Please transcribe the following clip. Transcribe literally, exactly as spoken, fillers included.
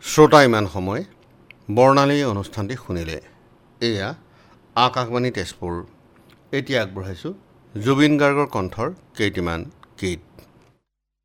শ্ৰোতা ইমান সময় বৰ্ণালী অনুষ্ঠানটি শুনিলে। এয়া আকাশবাণী তেজপুৰ। এতিয়া আগবঢ়াইছোঁ জুবিন গাৰ্গৰ কণ্ঠৰ কেইটিমান গীত।